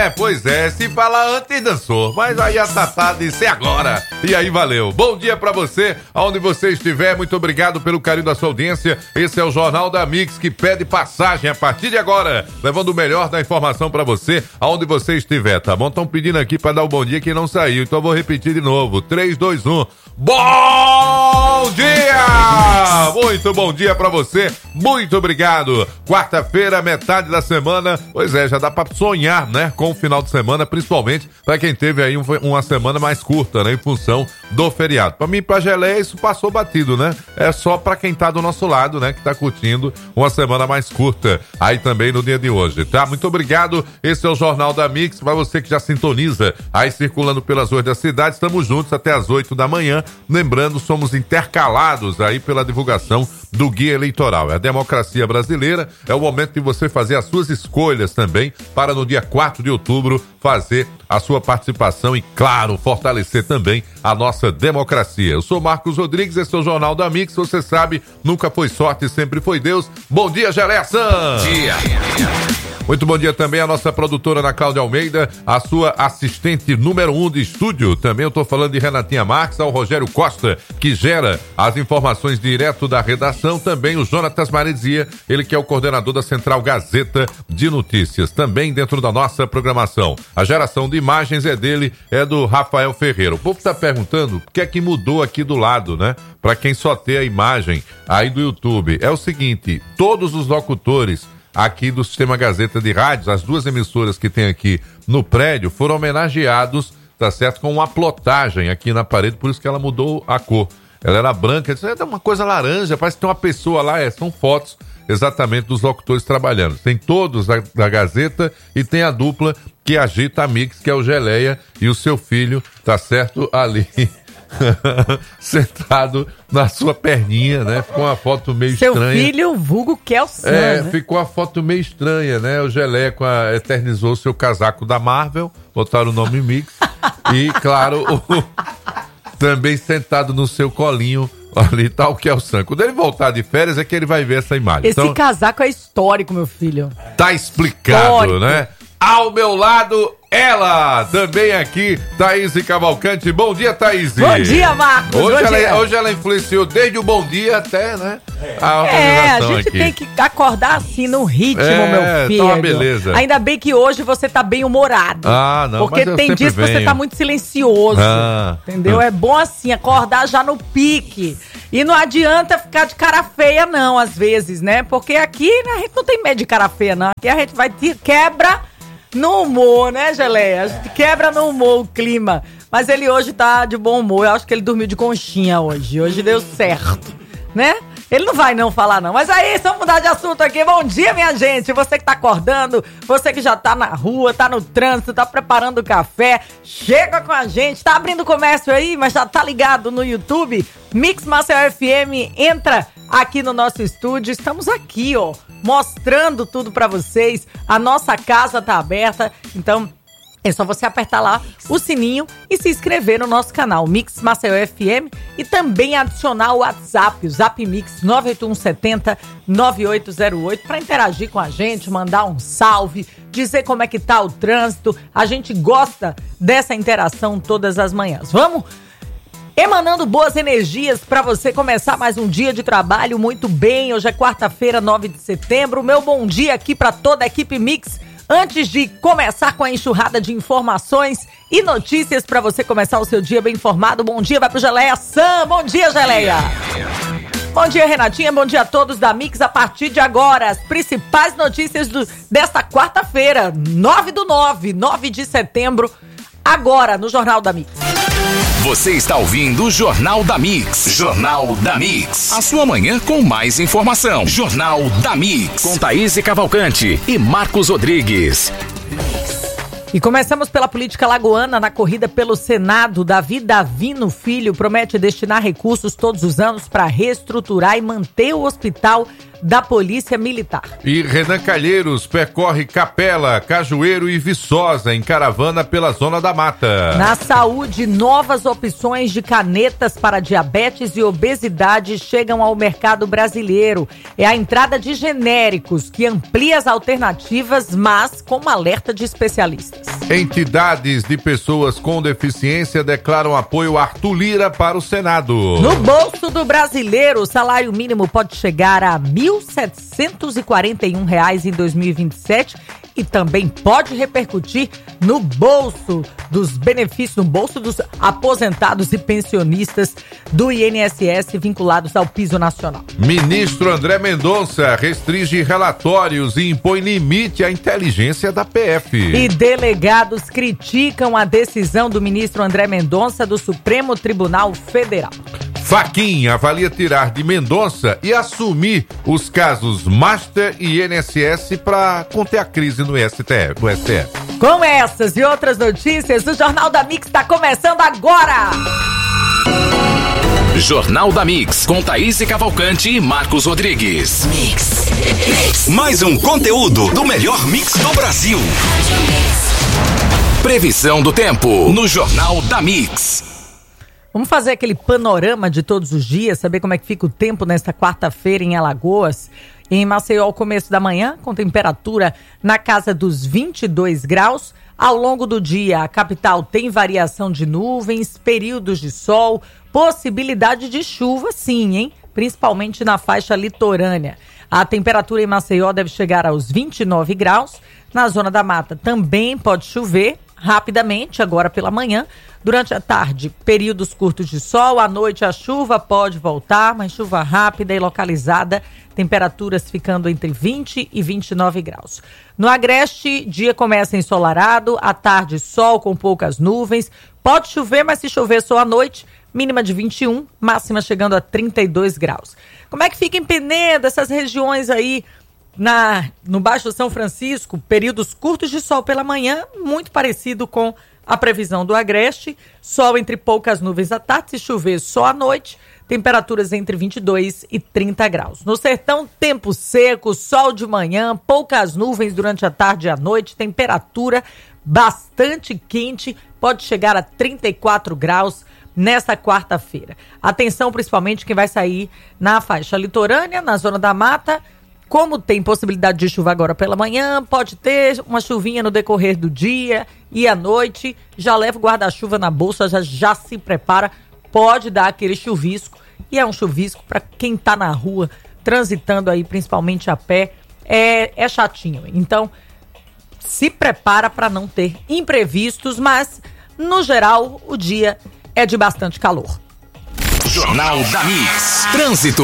Pois é, se falar antes dançou, mas aí a Tatá disse agora. E aí valeu. Bom dia pra você, aonde você estiver, muito obrigado pelo carinho da sua audiência. Esse é o Jornal da Mix, que pede passagem a partir de agora, levando o melhor da informação pra você, aonde você estiver, tá bom? Estão pedindo aqui pra dar o bom dia que não saiu, então eu vou repetir de novo. 3, 2, 1. Bom dia! Muito bom dia pra você, muito obrigado. Quarta-feira, metade da semana, pois é, já dá pra sonhar, né, com o final de semana, principalmente pra quem teve aí uma semana mais curta, né, em função do feriado. Pra mim e pra Geleia, isso passou batido, né? É só pra quem tá do nosso lado, né, que tá curtindo uma semana mais curta aí também no dia de hoje, tá? Muito obrigado, esse é o Jornal da Mix, pra você que já sintoniza aí circulando pelas ruas da cidade, estamos juntos até as 8 da manhã, lembrando, somos intercalados aí pela divulgação do Guia Eleitoral. É a democracia brasileira, é o momento de você fazer as suas escolhas também, para no dia 4 de outubro fazer a sua participação e, claro, fortalecer também a nossa democracia. Eu sou Marcos Rodrigues, esse é o Jornal da Mix, você sabe, nunca foi sorte, sempre foi Deus. Bom dia, Geleia San! Dia! Muito bom dia também à nossa produtora Ana Cláudia Almeida, a sua assistente número 1 de estúdio. Também eu tô falando de Renatinha Marques, ao Rogério Costa, que gera as informações direto da redação. Também o Jonatas Marizia, ele que é o coordenador da Central Gazeta de Notícias. Também dentro da nossa programação. A geração de imagens é dele, é do Rafael Ferreira. O povo tá perguntando o que é que mudou aqui do lado, né? Pra quem só tem a imagem aí do YouTube. É o seguinte, todos os locutores aqui do Sistema Gazeta de Rádios, as duas emissoras que tem aqui no prédio, foram homenageados, tá certo, com uma plotagem aqui na parede, por isso que ela mudou a cor. Ela era branca, é uma coisa laranja, parece que tem uma pessoa lá, são fotos exatamente dos locutores trabalhando. Tem todos da Gazeta e tem a dupla que agita a Mix, que é o Geleia e o seu filho, tá certo, ali sentado na sua perninha, né? Ficou uma foto meio estranha. Seu filho, vulgo Kelsan, né? Ficou uma foto meio estranha, né? O Geleia eternizou seu casaco da Marvel, botaram o nome Mix e, claro, também sentado no seu colinho ali tá o Kelsan. Quando ele voltar de férias é que ele vai ver essa imagem. Esse casaco é histórico, meu filho. Tá explicado, histórico, né? Ao meu lado, ela, também aqui, Thaís Cavalcante. Bom dia, Thaís. Bom dia, Marcos. Hoje ela influenciou desde o bom dia até, né? A gente aqui tem que acordar assim no ritmo, meu filho. Tá uma beleza. Ainda bem que hoje você tá bem humorado. Não, porque tem dias que você tá muito silencioso. Entendeu? É bom assim, acordar já no pique. E não adianta ficar de cara feia, não, às vezes, né? Porque aqui a gente não tem medo de cara feia, não. Aqui a gente quebra no humor, né, Geleia? A gente quebra no humor o clima. Mas ele hoje tá de bom humor. Eu acho que ele dormiu de conchinha hoje. Hoje deu certo, né? Ele não vai não falar não. Mas aí, vamos mudar de assunto aqui. Bom dia, minha gente. Você que tá acordando, você que já tá na rua, tá no trânsito, tá preparando o café, chega com a gente. Tá abrindo comércio aí, mas já tá ligado no YouTube. Mix Maceió FM, entra aqui no nosso estúdio. Estamos aqui, ó, mostrando tudo pra vocês. A nossa casa tá aberta, então é só você apertar lá o sininho e se inscrever no nosso canal Mix Maceió FM e também adicionar o WhatsApp, o Zap Mix 98170-9808 para interagir com a gente, mandar um salve, dizer como é que tá o trânsito. A gente gosta dessa interação todas as manhãs. Vamos emanando boas energias para você começar mais um dia de trabalho muito bem. Hoje é quarta-feira, 9 de setembro. Meu bom dia aqui para toda a equipe Mix. Antes de começar com a enxurrada de informações e notícias para você começar o seu dia bem informado, bom dia vai pro Geleia San. Bom dia, Geleia. Bom dia, Renatinha. Bom dia a todos da Mix. A partir de agora, as principais notícias desta quarta-feira, 9 de setembro, agora no Jornal da Mix. Você está ouvindo o Jornal da Mix. Jornal da Mix. A sua manhã com mais informação. Jornal da Mix. Com Thaís Cavalcante e Marcos Rodrigues. E começamos pela política lagoana. Na corrida pelo Senado, Davi Davino Filho promete destinar recursos todos os anos para reestruturar e manter o hospital da Polícia Militar. E Renan Calheiros percorre Capela, Cajueiro e Viçosa em caravana pela Zona da Mata. Na saúde, novas opções de canetas para diabetes e obesidade chegam ao mercado brasileiro. É a entrada de genéricos que amplia as alternativas, mas com um alerta de especialistas. Entidades de pessoas com deficiência declaram apoio a Arthur Lira para o Senado. No bolso do brasileiro, o salário mínimo pode chegar a R$ 1.741 em 2027 e também pode repercutir no bolso dos benefícios, no bolso dos aposentados e pensionistas do INSS vinculados ao piso nacional. Ministro André Mendonça restringe relatórios e impõe limite à inteligência da PF. E delegados criticam a decisão do ministro André Mendonça do Supremo Tribunal Federal. Fachin avalia tirar de Mendonça e assumir os casos Master e INSS para conter a crise no STF. Com essas e outras notícias, o Jornal da Mix está começando agora! Jornal da Mix, com Thaís Cavalcante e Marcos Rodrigues. Mix. Mais um conteúdo do melhor mix do Brasil. Previsão do tempo no Jornal da Mix. Vamos fazer aquele panorama de todos os dias, saber como é que fica o tempo nesta quarta-feira em Alagoas. Em Maceió, ao começo da manhã, com temperatura na casa dos 22 graus. Ao longo do dia, a capital tem variação de nuvens, períodos de sol, possibilidade de chuva, sim, hein? Principalmente na faixa litorânea. A temperatura em Maceió deve chegar aos 29 graus. Na zona da mata também pode chover rapidamente, agora pela manhã. Durante a tarde, períodos curtos de sol. À noite, a chuva pode voltar, mas chuva rápida e localizada. Temperaturas ficando entre 20 e 29 graus. No Agreste, dia começa ensolarado. À tarde, sol com poucas nuvens. Pode chover, mas se chover só à noite. Mínima de 21, máxima chegando a 32 graus. Como é que fica em Penedo, essas regiões aí no Baixo São Francisco? Períodos curtos de sol pela manhã, muito parecido com a previsão do Agreste. Sol entre poucas nuvens à tarde, se chover só à noite. Temperaturas entre 22 e 30 graus. No Sertão, tempo seco, sol de manhã, poucas nuvens durante a tarde e a noite. Temperatura bastante quente, pode chegar a 34 graus nesta quarta-feira. Atenção principalmente quem vai sair na faixa litorânea, na zona da mata. Como tem possibilidade de chuva agora pela manhã, pode ter uma chuvinha no decorrer do dia e à noite. Já leva o guarda-chuva na bolsa, já se prepara. Pode dar aquele chuvisco, e é um chuvisco para quem está na rua, transitando aí, principalmente a pé, é chatinho. Então, se prepara para não ter imprevistos, mas, no geral, o dia é de bastante calor. Jornal da Mix. Trânsito.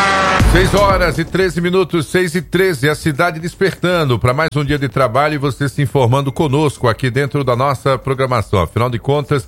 6 horas e 13 minutos, 6 e 13, a cidade despertando para mais um dia de trabalho e você se informando conosco aqui dentro da nossa programação. Afinal de contas,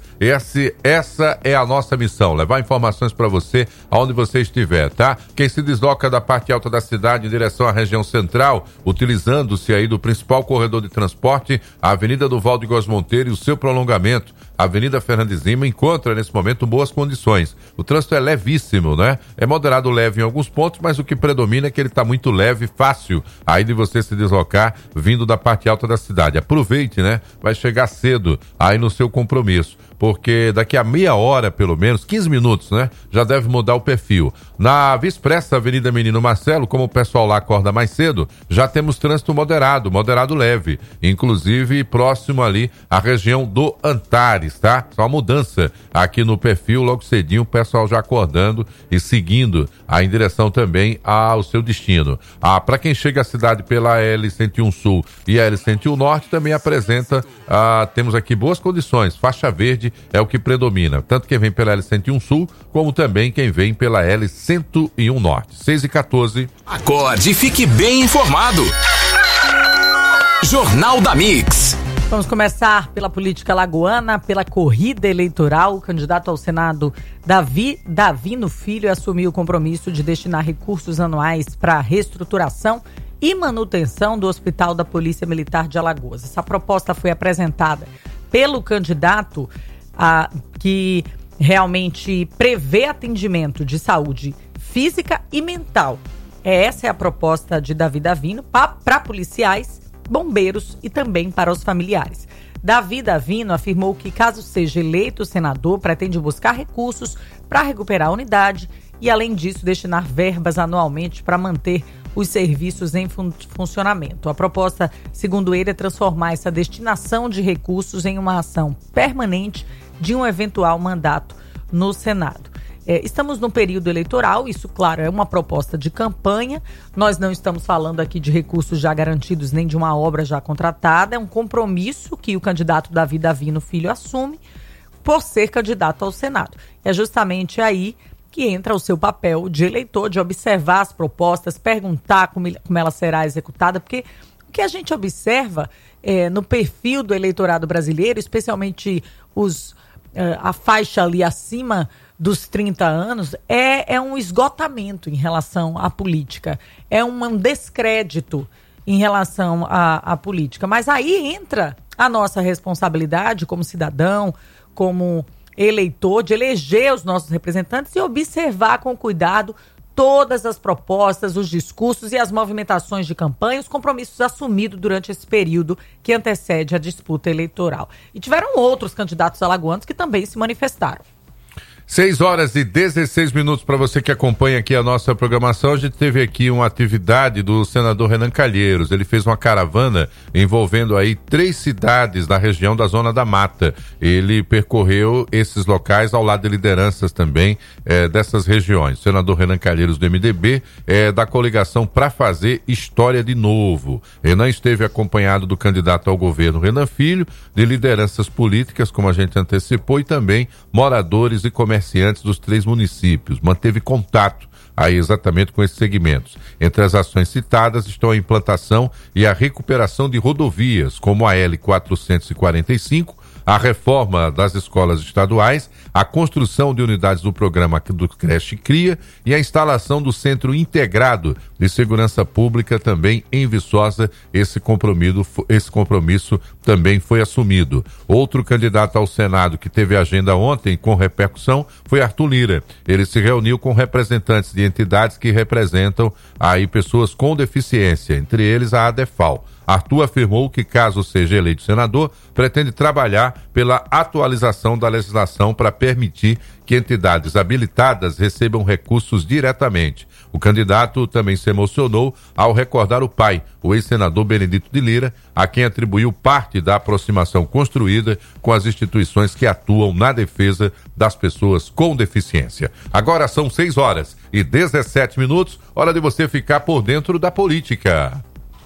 essa é a nossa missão, levar informações para você aonde você estiver, tá? Quem se desloca da parte alta da cidade em direção à região central, utilizando-se aí do principal corredor de transporte, a Avenida do Valdo Góes Monteiro e o seu prolongamento, a Avenida Fernandes Lima, encontra nesse momento boas condições. O trânsito é levíssimo, né? É moderado leve em alguns pontos, mas o que predomina é que ele está muito leve, fácil aí de você se deslocar vindo da parte alta da cidade. Aproveite, né? Vai chegar cedo aí no seu compromisso, porque daqui a meia hora, pelo menos, 15 minutos, né? Já deve mudar o perfil. Na Via Expressa, Avenida Menino Marcelo, como o pessoal lá acorda mais cedo, já temos trânsito moderado leve, inclusive próximo ali à região do Antares, tá? Só uma mudança aqui no perfil, logo cedinho, o pessoal já acordando e seguindo em direção também ao seu destino. Para quem chega à cidade pela L101 Sul e a L101 Norte, também apresenta, temos aqui boas condições, faixa verde é o que predomina, tanto quem vem pela L101 Sul, como também quem vem pela L101 Norte. 6 e 14. Acorde e fique bem informado. Jornal da Mix. Vamos começar pela política alagoana, pela corrida eleitoral. O candidato ao Senado, Davino Filho, assumiu o compromisso de destinar recursos anuais para a reestruturação e manutenção do Hospital da Polícia Militar de Alagoas. Essa proposta foi apresentada pelo candidato que realmente prevê atendimento de saúde física e mental. Essa é a proposta de Davino para policiais, bombeiros e também para os familiares. Davino afirmou que, caso seja eleito senador, pretende buscar recursos para recuperar a unidade e, além disso, destinar verbas anualmente para manter os serviços em funcionamento. A proposta, segundo ele, é transformar essa destinação de recursos em uma ação permanente de um eventual mandato no Senado. Estamos num período eleitoral, isso, claro, é uma proposta de campanha. Nós não estamos falando aqui de recursos já garantidos nem de uma obra já contratada. É um compromisso que o candidato Davi Davino Filho assume por ser candidato ao Senado. É justamente aí que entra o seu papel de eleitor, de observar as propostas, perguntar como ela será executada, porque o que a gente observa no perfil do eleitorado brasileiro, especialmente a faixa ali acima dos 30 anos, é um esgotamento em relação à política, é um descrédito em relação à política. Mas aí entra a nossa responsabilidade como cidadão, como eleitor, de eleger os nossos representantes e observar com cuidado todas as propostas, os discursos e as movimentações de campanha, os compromissos assumidos durante esse período que antecede a disputa eleitoral. E tiveram outros candidatos alagoanos que também se manifestaram. 6h16 para você que acompanha aqui a nossa programação. A gente teve aqui uma atividade do senador Renan Calheiros. Ele fez uma caravana envolvendo aí 3 cidades da região da Zona da Mata. Ele percorreu esses locais ao lado de lideranças também dessas regiões. O senador Renan Calheiros do MDB da coligação Pra Fazer História de Novo. Renan esteve acompanhado do candidato ao governo Renan Filho, de lideranças políticas, como a gente antecipou, e também moradores e comerciantes dos 3 municípios. Manteve contato aí exatamente com esses segmentos. Entre as ações citadas estão a implantação e a recuperação de rodovias, como a L445, a reforma das escolas estaduais, a construção de unidades do programa do Creche Cria e a instalação do Centro Integrado de Segurança Pública também em Viçosa. Esse compromisso também foi assumido. Outro candidato ao Senado que teve agenda ontem com repercussão foi Arthur Lira. Ele se reuniu com representantes de entidades que representam aí pessoas com deficiência, entre eles a ADEFAL. Arthur afirmou que, caso seja eleito senador, pretende trabalhar pela atualização da legislação para permitir que entidades habilitadas recebam recursos diretamente. O candidato também se emocionou ao recordar o pai, o ex-senador Benedito de Lira, a quem atribuiu parte da aproximação construída com as instituições que atuam na defesa das pessoas com deficiência. Agora são 6h17, hora de você ficar por dentro da política.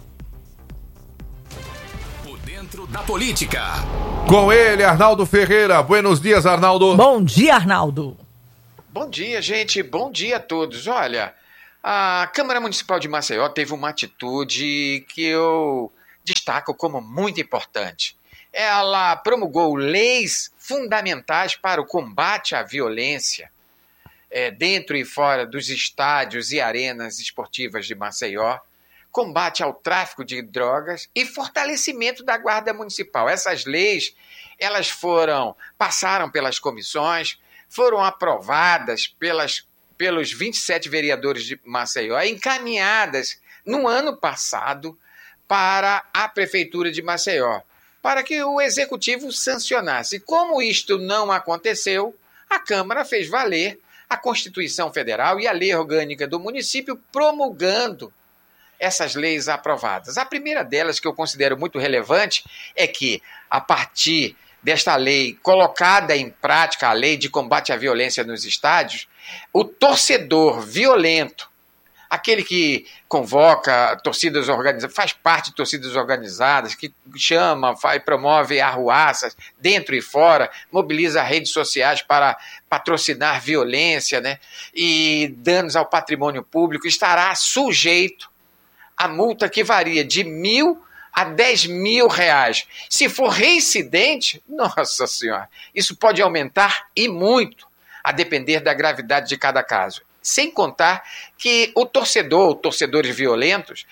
Da política. Com ele, Arnaldo Ferreira. Buenos dias, Arnaldo. Bom dia, Arnaldo. Bom dia, gente. Bom dia a todos. Olha, a Câmara Municipal de Maceió teve uma atitude que eu destaco como muito importante. Ela promulgou leis fundamentais para o combate à violência dentro e fora dos estádios e arenas esportivas de Maceió, combate ao tráfico de drogas e fortalecimento da Guarda Municipal. Essas leis, elas passaram pelas comissões, foram aprovadas pelos 27 vereadores de Maceió, encaminhadas no ano passado para a Prefeitura de Maceió, para que o Executivo sancionasse. Como isto não aconteceu, a Câmara fez valer a Constituição Federal e a Lei Orgânica do município, promulgando essas leis aprovadas. A primeira delas, que eu considero muito relevante, é que, a partir desta lei colocada em prática, a lei de combate à violência nos estádios, o torcedor violento, aquele que convoca torcidas organizadas, faz parte de torcidas organizadas, que chama, promove arruaças dentro e fora, mobiliza redes sociais para patrocinar violência, e danos ao patrimônio público, estará sujeito a multa que varia de R$1.000 a R$10.000. Se for reincidente, nossa senhora, isso pode aumentar e muito, a depender da gravidade de cada caso. Sem contar que torcedores violentos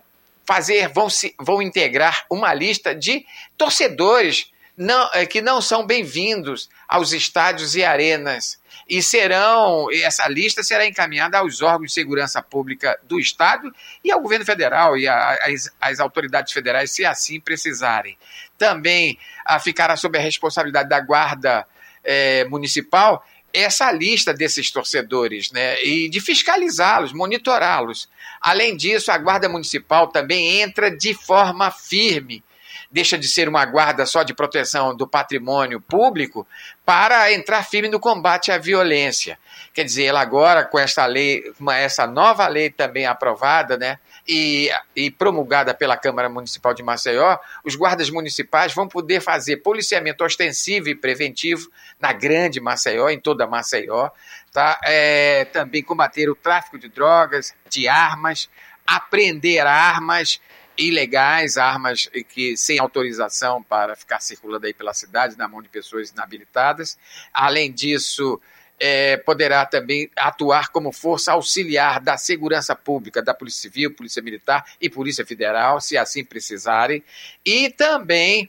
vão integrar uma lista de torcedores que não são bem-vindos aos estádios e arenas. E essa lista será encaminhada aos órgãos de segurança pública do Estado e ao governo federal e às autoridades federais, se assim precisarem. Também ficará sob a responsabilidade da Guarda Municipal essa lista desses torcedores, né, e de fiscalizá-los, monitorá-los. Além disso, a Guarda Municipal também entra de forma firme, deixa de ser uma guarda só de proteção do patrimônio público para entrar firme no combate à violência. Quer dizer, ela agora, com essa lei, essa nova lei também aprovada, né, e promulgada pela Câmara Municipal de Maceió, os guardas municipais vão poder fazer policiamento ostensivo e preventivo na grande Maceió, em toda Maceió, tá? Também combater o tráfico de drogas, de armas, apreender armas ilegais, armas que sem autorização para ficar circulando aí pela cidade, na mão de pessoas inabilitadas. Além disso, poderá também atuar como força auxiliar da segurança pública, da Polícia Civil, Polícia Militar e Polícia Federal, se assim precisarem. E também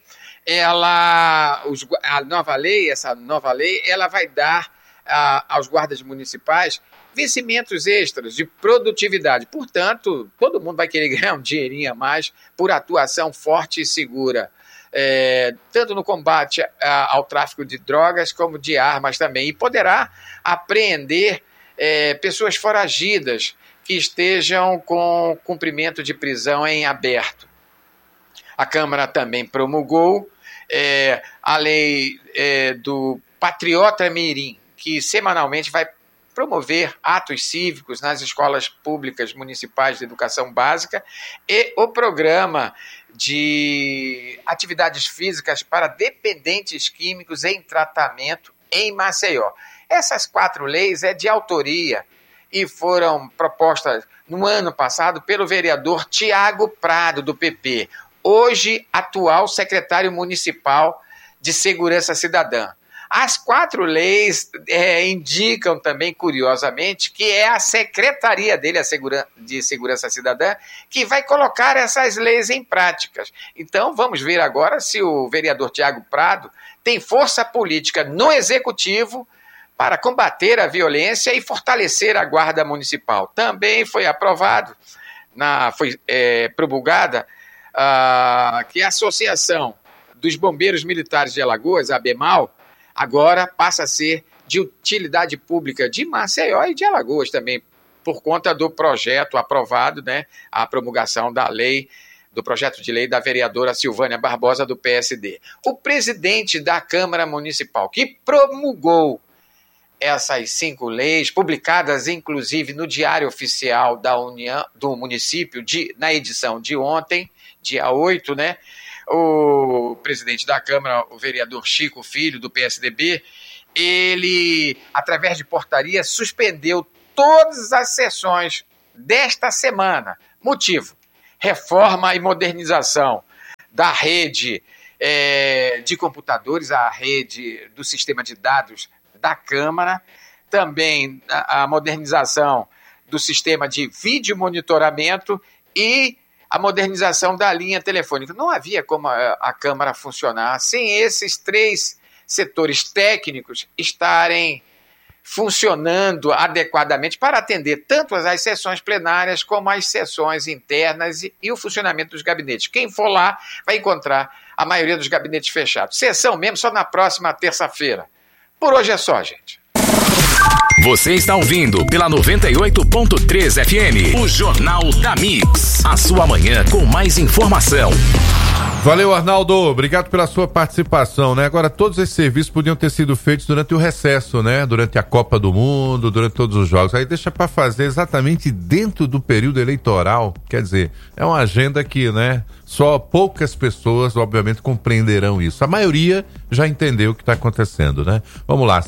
essa nova lei, ela vai dar aos guardas municipais vencimentos extras de produtividade. Portanto, todo mundo vai querer ganhar um dinheirinho a mais por atuação forte e segura. Tanto no combate ao tráfico de drogas como de armas também, e poderá apreender pessoas foragidas que estejam com cumprimento de prisão em aberto. A Câmara também promulgou a lei do Patriota Mirim, que semanalmente vai promover atos cívicos nas escolas públicas municipais de educação básica, e o programa de atividades físicas para dependentes químicos em tratamento em Maceió. Essas 4 leis de autoria e foram propostas no ano passado pelo vereador Tiago Prado, do PP, hoje atual secretário municipal de Segurança Cidadã. As 4 leis indicam também, curiosamente, que é a secretaria dele, de Segurança Cidadã, que vai colocar essas leis em práticas. Então, vamos ver agora se o vereador Tiago Prado tem força política no Executivo para combater a violência e fortalecer a Guarda Municipal. Também foi aprovado, foi promulgada, que a Associação dos Bombeiros Militares de Alagoas, a ABEMAL, agora passa a ser de utilidade pública de Maceió e de Alagoas também, por conta do projeto aprovado, né, a promulgação da lei, do projeto de lei da vereadora Silvânia Barbosa, do PSD. O presidente da Câmara Municipal, que promulgou essas 5 leis, publicadas inclusive no Diário Oficial da União, do município, na edição de ontem, dia 8, né? O presidente da Câmara, o vereador Chico Filho, do PSDB, ele, através de portaria, suspendeu todas as sessões desta semana. Motivo: reforma e modernização da rede de computadores, a rede do sistema de dados da Câmara, também a modernização do sistema de vídeo monitoramento e a modernização da linha telefônica. Não havia como a Câmara funcionar sem esses 3 setores técnicos estarem funcionando adequadamente para atender tanto as sessões plenárias como as sessões internas e o funcionamento dos gabinetes. Quem for lá vai encontrar a maioria dos gabinetes fechados. Sessão mesmo só na próxima terça-feira. Por hoje é só, gente. Você está ouvindo pela 98.3 FM, o Jornal da Mix. A sua manhã com mais informação. Valeu, Arnaldo. Obrigado pela sua participação, né? Agora, todos esses serviços podiam ter sido feitos durante o recesso, né? Durante a Copa do Mundo, durante todos os jogos. Aí deixa para fazer exatamente dentro do período eleitoral. Quer dizer, é uma agenda que, né? Só poucas pessoas, obviamente, compreenderão isso. A maioria já entendeu o que está acontecendo, né? Vamos lá,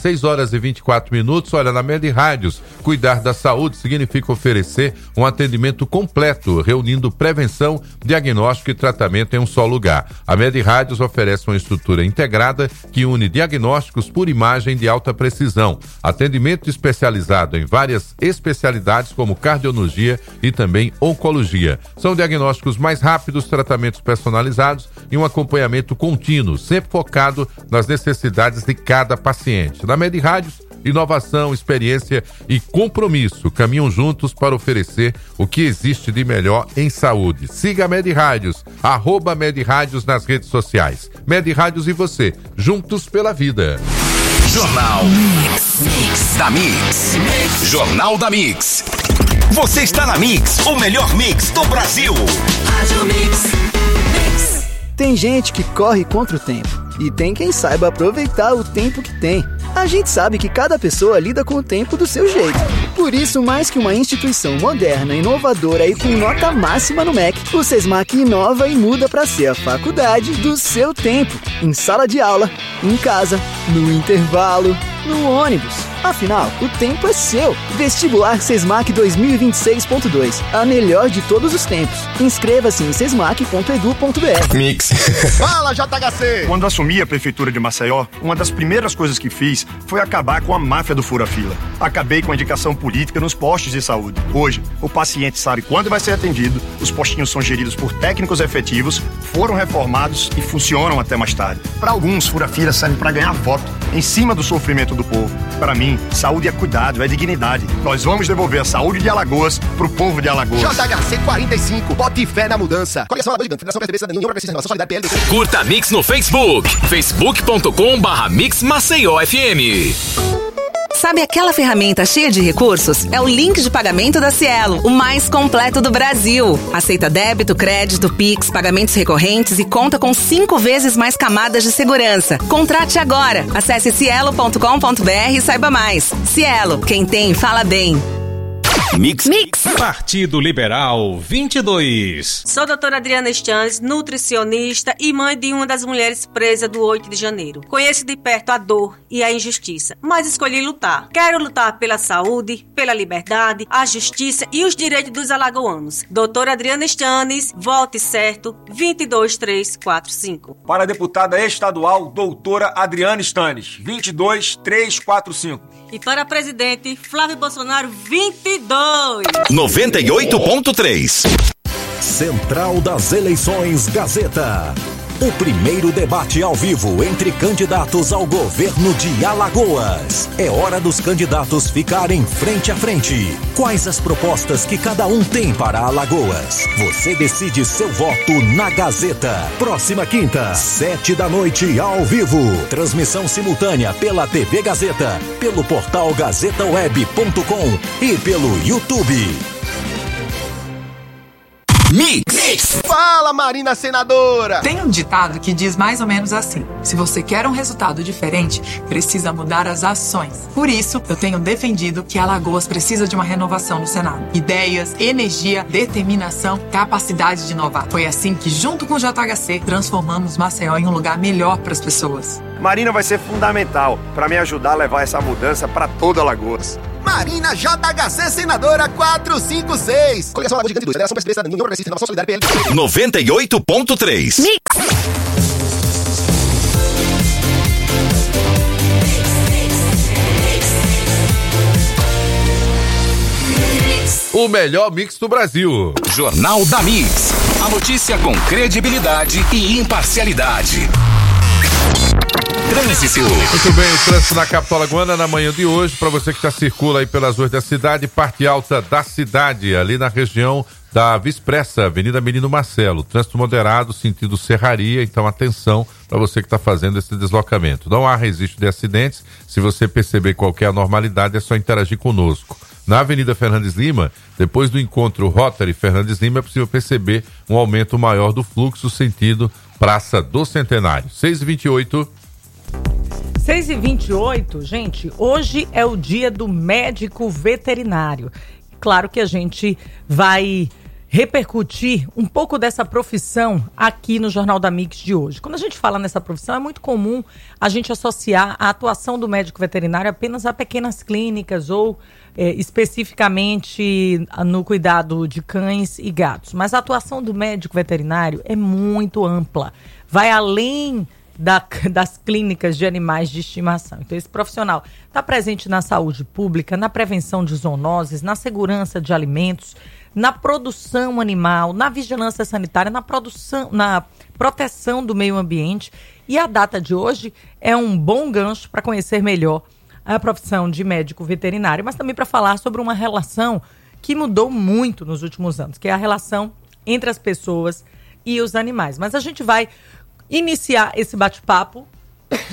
6h24. Olha, na Med Rádios, cuidar da saúde significa oferecer um atendimento completo, reunindo prevenção, diagnóstico e tratamento em um só lugar. A Med Rádios oferece uma estrutura integrada que une diagnósticos por imagem de alta precisão, atendimento especializado em várias especialidades como cardiologia e também oncologia. São diagnósticos mais rápidos, tratamentos personalizados e um acompanhamento contínuo, sempre focado nas necessidades de cada paciente. Na Med Rádios, inovação, experiência e compromisso caminham juntos para oferecer o que existe de melhor em saúde. Siga a Med Rádios, @Med Rádios nas redes sociais. Med Rádios e você, juntos pela vida. Jornal Mix da Mix. Jornal da Mix. Você está na Mix, o melhor mix do Brasil. Rádio Mix. Tem gente que corre contra o tempo e tem quem saiba aproveitar o tempo que tem. A gente sabe que cada pessoa lida com o tempo do seu jeito. Por isso, mais que uma instituição moderna, inovadora e com nota máxima no MEC, o Sesmac inova e muda para ser a faculdade do seu tempo. Em sala de aula, em casa, no intervalo, no ônibus. Afinal, o tempo é seu. Vestibular Sesmac 2026.2. A melhor de todos os tempos. Inscreva-se em sesmac.edu.br. Mix. Fala, JHC! Quando assumi a prefeitura de Maceió, uma das primeiras coisas que fiz foi acabar com a máfia do fura-fila. Acabei com a indicação política nos postos de saúde. Hoje, o paciente sabe quando vai ser atendido, os postinhos são geridos por técnicos efetivos, foram reformados e funcionam até mais tarde. Para alguns, fura-fila serve para ganhar voto, em cima do sofrimento do povo. Para mim, saúde é cuidado, é dignidade. Nós vamos devolver a saúde de Alagoas pro povo de Alagoas. JHC 45, bote fé na mudança. Coligação Alagoas Gigante, Federação Brasileira da União Progressista Renovação Solidária PL. Curta a Mix no Facebook. facebook.com/Mix Maceió FM. Sabe aquela ferramenta cheia de recursos? É o link de pagamento da Cielo, o mais completo do Brasil. Aceita débito, crédito, Pix, pagamentos recorrentes e conta com 5 vezes mais camadas de segurança. Contrate agora. Acesse cielo.com.br e saiba mais. Cielo, quem tem, fala bem. Mix. Partido Liberal 22. Sou a doutora Adriana Stannes, nutricionista e mãe de uma das mulheres presas do 8 de janeiro. Conheço de perto a dor e a injustiça, mas escolhi lutar. Quero lutar pela saúde, pela liberdade, a justiça e os direitos dos alagoanos. Doutora Adriana Stannes, vote certo, 22345. Para a deputada estadual, doutora Adriana Stannes, 22345. E para a presidente, Flávio Bolsonaro, 22. 98.3. Central das Eleições Gazeta. O primeiro debate ao vivo entre candidatos ao governo de Alagoas. É hora dos candidatos ficarem frente a frente. Quais as propostas que cada um tem para Alagoas? Você decide seu voto na Gazeta. Próxima quinta, 19h, ao vivo. Transmissão simultânea pela TV Gazeta, pelo portal gazetaweb.com e pelo YouTube. Mix. Fala, Marina Senadora! Tem um ditado que diz mais ou menos assim: se você quer um resultado diferente, precisa mudar as ações. Por isso, eu tenho defendido que Alagoas precisa de uma renovação no Senado. Ideias, energia, determinação, capacidade de inovar. Foi assim que, junto com o JHC, transformamos Maceió em um lugar melhor para as pessoas. Marina vai ser fundamental para me ajudar a levar essa mudança para toda Alagoas. Marina JHC Senadora 456. Coligação Alagoas Gigante 2, Federação Brasileira da União Progressista Renovação Solidária PL. 98.3. O melhor mix do Brasil. Jornal da Mix. A notícia com credibilidade e imparcialidade. Trânsito. Muito bem, o trânsito na capital alagoana na manhã de hoje, para você que já circula aí pelas ruas da cidade, parte alta da cidade, ali na região da Via Expressa, Avenida Menino Marcelo. Trânsito moderado, sentido Serraria, então atenção para você que está fazendo esse deslocamento. Não há registro de acidentes, se você perceber qualquer anormalidade é só interagir conosco. Na Avenida Fernandes Lima, depois do encontro Rotary Fernandes Lima, é possível perceber um aumento maior do fluxo sentido Praça do Centenário. 6h28. 6h28, gente, hoje é o dia do médico veterinário. Claro que a gente vai repercutir um pouco dessa profissão aqui no Jornal da Mix de hoje. Quando a gente fala nessa profissão, é muito comum a gente associar a atuação do médico veterinário apenas a pequenas clínicas ou especificamente no cuidado de cães e gatos. Mas a atuação do médico veterinário é muito ampla, vai além das clínicas de animais de estimação. Então, esse profissional está presente na saúde pública, na prevenção de zoonoses, na segurança de alimentos, na produção animal, na vigilância sanitária, na proteção do meio ambiente. E a data de hoje é um bom gancho para conhecer melhor a profissão de médico veterinário, mas também para falar sobre uma relação que mudou muito nos últimos anos, que é a relação entre as pessoas e os animais. Mas a gente vai iniciar esse bate-papo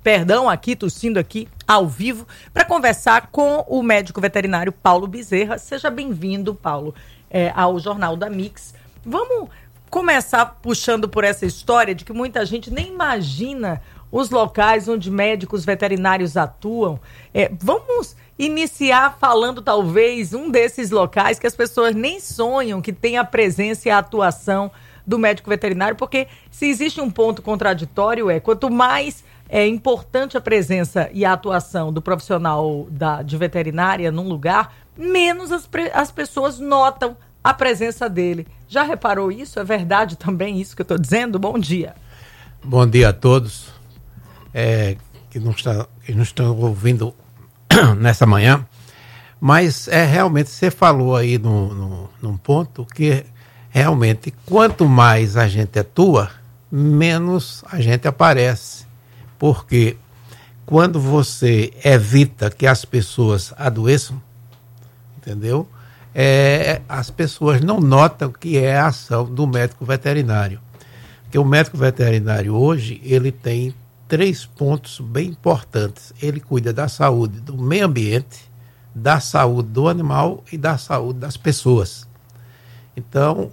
perdão aqui, tossindo aqui, ao vivo, para conversar com o médico veterinário Paulo Bezerra. Seja bem-vindo, Paulo, ao Jornal da Mix. Vamos começar puxando por essa história de que muita gente nem imagina os locais onde médicos veterinários atuam. Vamos iniciar falando, talvez, um desses locais que as pessoas nem sonham que tem a presença e a atuação do médico veterinário, porque se existe um ponto contraditório, quanto mais é importante a presença e a atuação do profissional de veterinária num lugar, menos as pessoas notam a presença dele. Já reparou isso? É verdade também isso que eu estou dizendo? Bom dia. Bom dia a todos que não estão ouvindo nessa manhã, mas realmente você falou aí num ponto que realmente quanto mais a gente atua, menos a gente aparece, porque quando você evita que as pessoas adoeçam, entendeu? As pessoas não notam que é a ação do médico veterinário, porque o médico veterinário hoje ele tem 3 pontos bem importantes. Ele cuida da saúde do meio ambiente, da saúde do animal e da saúde das pessoas. Então,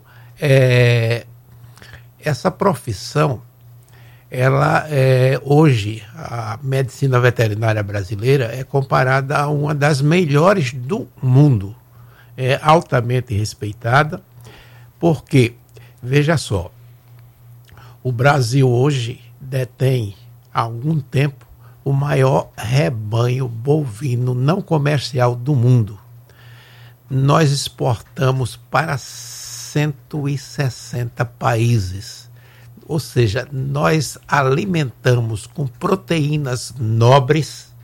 essa profissão, ela hoje, a medicina veterinária brasileira é comparada a uma das melhores do mundo. É altamente respeitada, porque, veja só, o Brasil hoje detém há algum tempo o maior rebanho bovino não comercial do mundo. Nós exportamos para 160 países, ou seja, nós alimentamos com proteínas nobres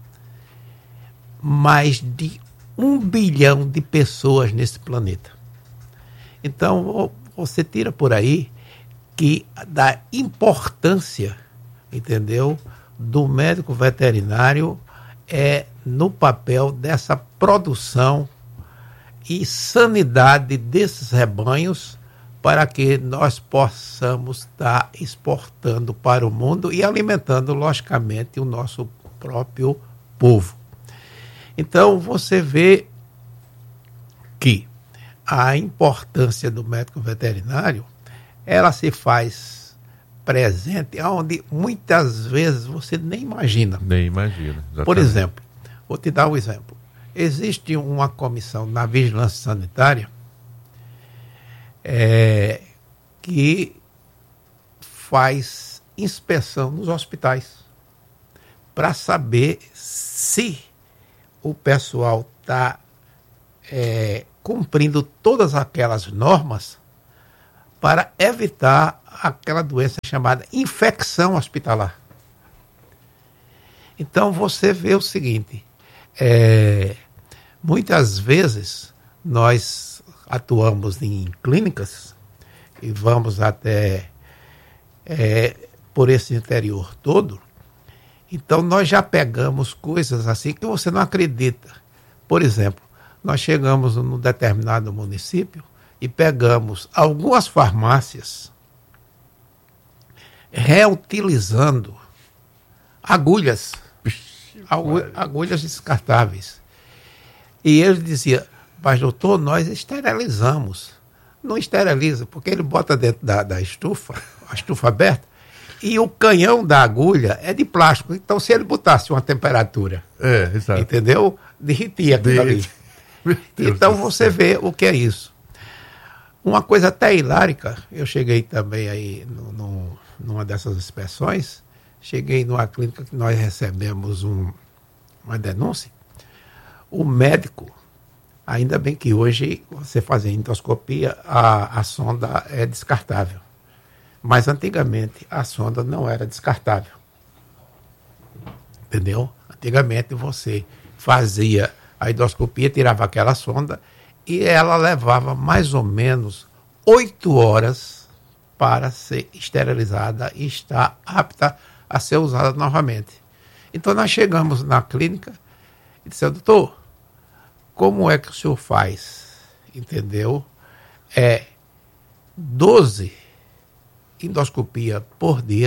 mais de 1 bilhão de pessoas nesse planeta. Então, você tira por aí que da importância, entendeu, do médico veterinário no papel dessa produção e sanidade desses rebanhos para que nós possamos estar exportando para o mundo e alimentando, logicamente, o nosso próprio povo. Então, você vê que a importância do médico veterinário, ela se faz presente onde muitas vezes você nem imagina. Nem imagina. Exatamente. Por exemplo, vou te dar um exemplo. Existe uma comissão na vigilância sanitária que faz inspeção nos hospitais para saber se o pessoal está cumprindo todas aquelas normas para evitar aquela doença chamada infecção hospitalar. Então você vê o seguinte, muitas vezes nós atuamos em clínicas e vamos até por esse interior todo, então nós já pegamos coisas assim que você não acredita. Por exemplo, nós chegamos num determinado município e pegamos algumas farmácias reutilizando agulhas descartáveis. E ele dizia, mas doutor, nós esterilizamos. Não esteriliza, porque ele bota dentro da estufa, a estufa aberta, e o canhão da agulha é de plástico. Então, se ele botasse uma temperatura, exato, entendeu? Derretia aquilo ali. Então, você vê o que é isso. Uma coisa até hilárica, eu cheguei também aí numa dessas inspeções, cheguei numa clínica que nós recebemos uma denúncia. O médico, ainda bem que hoje você faz endoscopia, a sonda é descartável. Mas antigamente a sonda não era descartável. Entendeu? Antigamente você fazia a endoscopia, tirava aquela sonda e ela levava mais ou menos 8 horas para ser esterilizada e estar apta a ser usada novamente. Então nós chegamos na clínica e dissemos, doutor, como é que o senhor faz? Entendeu? 12 endoscopia por dia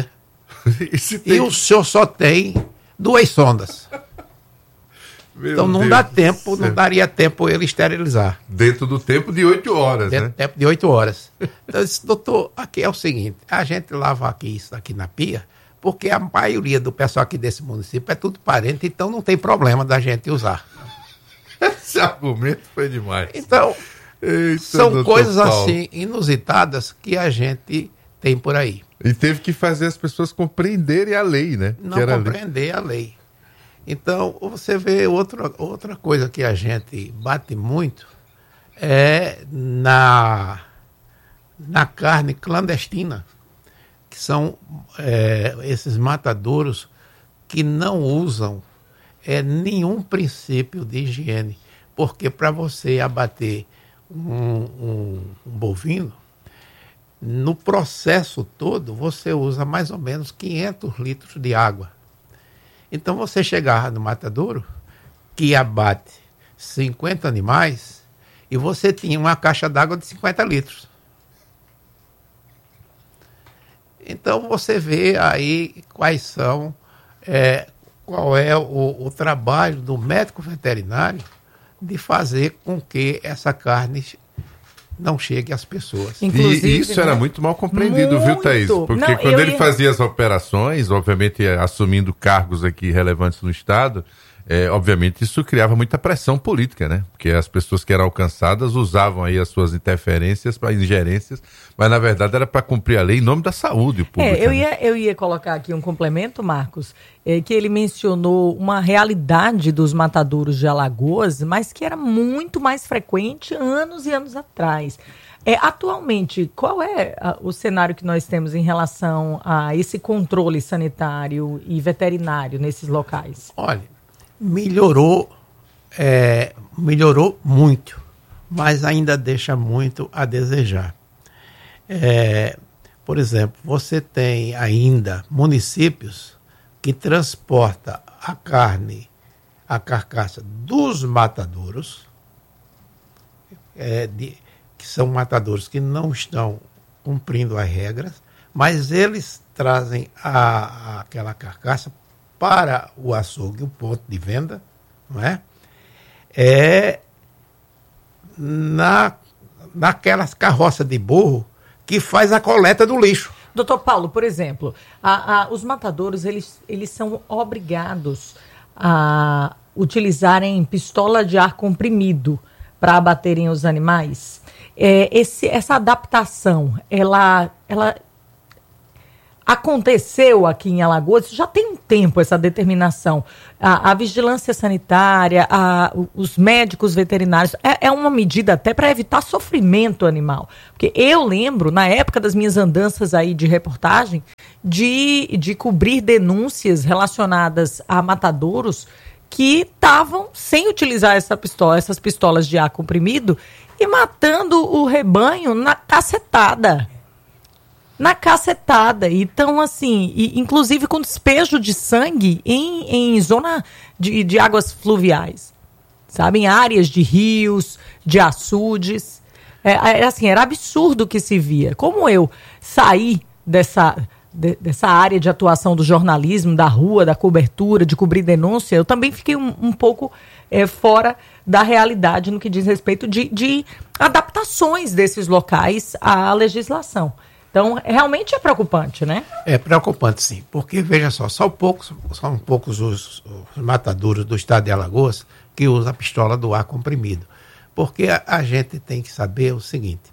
E o senhor só tem 2 sondas. Então não dá tempo, não daria tempo ele esterilizar. Dentro do tempo de 8 horas, Dentro do tempo de 8 horas. Então eu disse, doutor, aqui é o seguinte, a gente lava aqui isso aqui na pia, porque a maioria do pessoal aqui desse município é tudo parente, então não tem problema da gente usar. Esse argumento foi demais. Então, são coisas assim inusitadas que a gente tem por aí. E teve que fazer as pessoas compreenderem a lei, né? Não compreender a lei. Então, você vê outra coisa que a gente bate muito é na carne clandestina, que são esses matadouros que não usam nenhum princípio de higiene. Porque para você abater um bovino, no processo todo, você usa mais ou menos 500 litros de água. Então, você chegar no matadouro, que abate 50 animais, e você tinha uma caixa d'água de 50 litros. Então, você vê aí qual é o trabalho do médico veterinário de fazer com que essa carne não chegue às pessoas. Inclusive, e isso era muito mal compreendido, viu, Thaís? Porque quando ele fazia as operações, obviamente assumindo cargos aqui relevantes no Estado, obviamente isso criava muita pressão política, né? Porque as pessoas que eram alcançadas usavam aí as suas interferências para ingerências, mas na verdade era para cumprir a lei em nome da saúde pública. Eu ia colocar aqui um complemento, Marcos, que ele mencionou uma realidade dos matadouros de Alagoas, mas que era muito mais frequente anos e anos atrás. Atualmente, qual é o cenário que nós temos em relação a esse controle sanitário e veterinário nesses locais? Olha, melhorou muito, mas ainda deixa muito a desejar. Por exemplo, você tem ainda municípios que transportam a carcaça dos matadouros, que são matadouros que não estão cumprindo as regras, mas eles trazem aquela carcaça para o açougue, o ponto de venda, não é? Naquelas carroças de burro que faz a coleta do lixo. Doutor Paulo, por exemplo, os matadouros, eles são obrigados a utilizarem pistola de ar comprimido para abaterem os animais. Essa adaptação, ela aconteceu aqui em Alagoas, já tem um tempo essa determinação. A vigilância sanitária, os médicos veterinários, é uma medida até para evitar sofrimento animal. Porque eu lembro, na época das minhas andanças aí de reportagem, de cobrir denúncias relacionadas a matadouros que estavam sem utilizar essas pistolas de ar comprimido e matando o rebanho na cacetada. Então, assim, inclusive com despejo de sangue em zona de águas fluviais, sabe? Em áreas de rios, de açudes. Assim, era absurdo o que se via. Como eu saí dessa área de atuação do jornalismo, da rua, da cobertura, de cobrir denúncia, eu também fiquei um pouco fora da realidade no que diz respeito de adaptações desses locais à legislação. Então, realmente é preocupante, né? É preocupante, sim. Porque, veja só, são poucos os matadouros do estado de Alagoas que usam a pistola do ar comprimido. Porque a gente tem que saber o seguinte: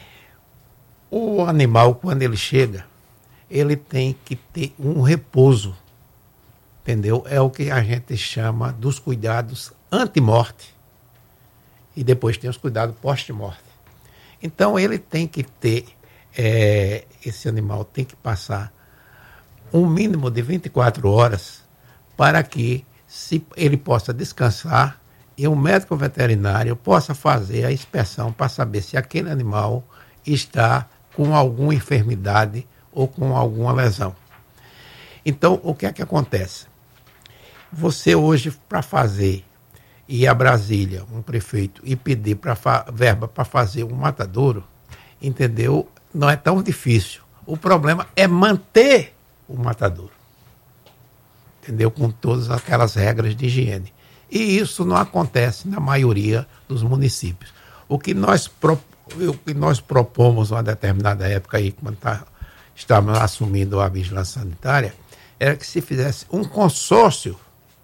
o animal, quando ele chega, ele tem que ter um repouso, entendeu? É o que a gente chama dos cuidados anti-morte. E depois tem os cuidados pós-morte. Então, ele tem que ter... esse animal tem que passar um mínimo de 24 horas para que ele possa descansar e o médico veterinário possa fazer a inspeção para saber se aquele animal está com alguma enfermidade ou com alguma lesão. Então, o que é que acontece? Você hoje, para fazer, ir a Brasília, um prefeito, e pedir verba para fazer um matadouro, entendeu? Não é tão difícil. O problema é manter o matadouro. Entendeu? Com todas aquelas regras de higiene. E isso não acontece na maioria dos municípios. O que nós propomos uma determinada época aí, quando estávamos assumindo a vigilância sanitária, era que se fizesse um consórcio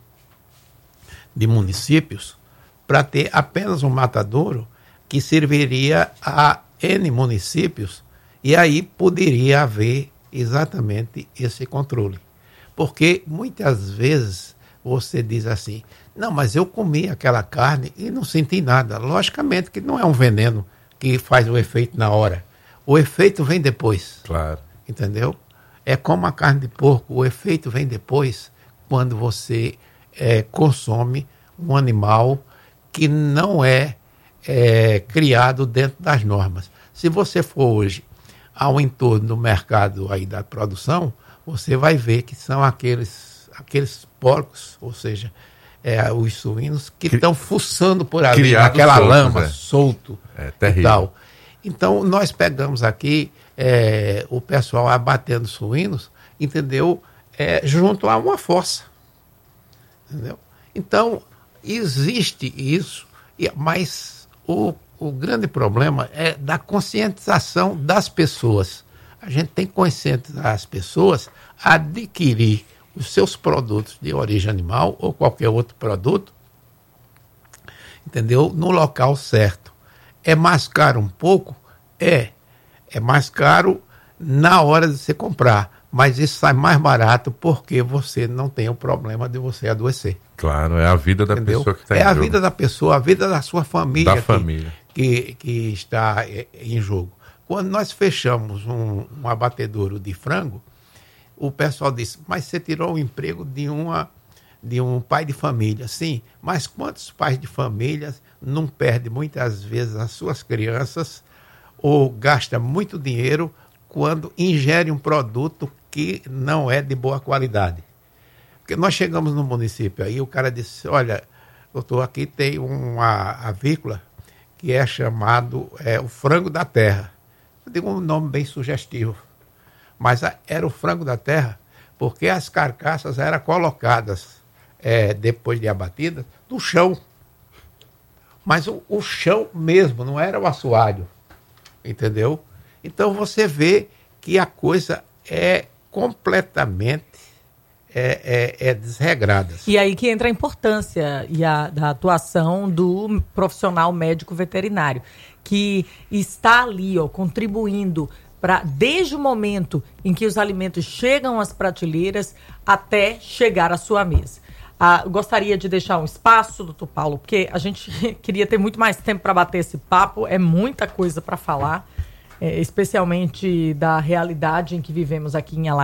de municípios para ter apenas um matadouro que serviria a N municípios, e aí poderia haver exatamente esse controle. Porque muitas vezes você diz assim, não, mas eu comi aquela carne e não senti nada. Logicamente que não é um veneno que faz o efeito na hora. O efeito vem depois. Claro. Entendeu? É como a carne de porco, o efeito vem depois, quando você consome um animal que não é criado dentro das normas. Se você for hoje ao entorno do mercado aí da produção, você vai ver que são aqueles porcos, ou seja, os suínos que estão fuçando por ali, naquela lama, solto e tal. Então, nós pegamos aqui o pessoal abatendo suínos, entendeu? Junto a uma fossa. Entendeu? Então, existe isso, mas o grande problema é da conscientização das pessoas. A gente tem que conscientizar as pessoas a adquirir os seus produtos de origem animal ou qualquer outro produto, entendeu? No local certo. É mais caro um pouco? É mais caro na hora de você comprar, mas isso sai mais barato porque você não tem o problema de você adoecer. Claro, é a vida da pessoa que está em jogo. É a vida da pessoa, a vida da sua família, da família. Que está em jogo. Quando nós fechamos um abatedouro de frango, o pessoal disse, mas você tirou o emprego de um pai de família. Sim, mas quantos pais de família não perdem muitas vezes as suas crianças ou gastam muito dinheiro quando ingerem um produto que não é de boa qualidade? Porque nós chegamos no município aí, o cara disse, olha, doutor, aqui tem uma avícola que é chamado o frango da terra. Eu digo um nome bem sugestivo. Mas era o frango da terra, porque as carcaças eram colocadas, depois de abatidas, no chão. Mas o chão mesmo, não era o assoalho. Entendeu? Então você vê que a coisa é completamente desregrada. E aí que entra a importância da atuação do profissional médico veterinário, que está ali, contribuindo desde o momento em que os alimentos chegam às prateleiras até chegar à sua mesa. Gostaria de deixar um espaço, doutor Paulo, porque a gente queria ter muito mais tempo para bater esse papo, é muita coisa para falar, especialmente da realidade em que vivemos aqui em Alagoas.